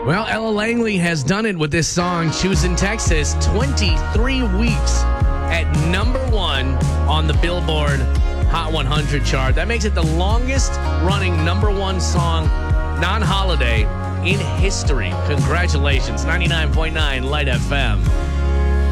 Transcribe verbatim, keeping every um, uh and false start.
Well, Ella Langley has done it with this song, Choosing Texas, twenty-three weeks at number one on the Billboard Hot one hundred chart. That makes it the longest running number one song, non-holiday, in history. Congratulations. ninety-nine point nine Light F M.